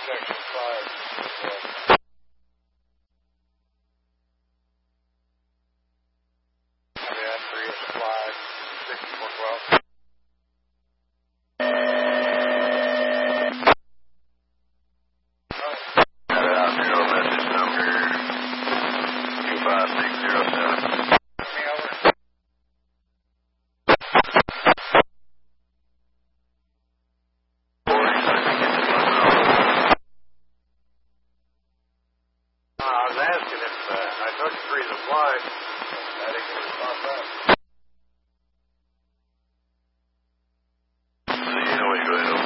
section 5. Yeah, 3 is 5, 6412. Message number 25607. I was asking if I took 3 to fly. I didn't get a response back. So you know what you're going to